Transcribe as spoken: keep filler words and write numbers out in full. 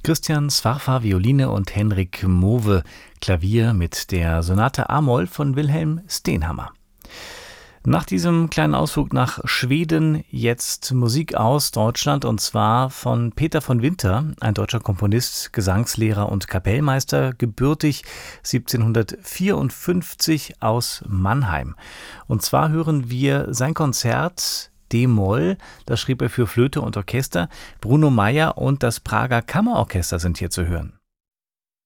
Christian Swarfa Violine und Henrik Mowe Klavier mit der Sonate A-Moll von Wilhelm Stenhammar. Nach diesem kleinen Ausflug nach Schweden jetzt Musik aus Deutschland, und zwar von Peter von Winter, ein deutscher Komponist, Gesangslehrer und Kapellmeister, gebürtig siebzehnhundertvierundfünfzig aus Mannheim. Und zwar hören wir sein Konzert D-Moll, das schrieb er für Flöte und Orchester. Bruno Meyer und das Prager Kammerorchester sind hier zu hören.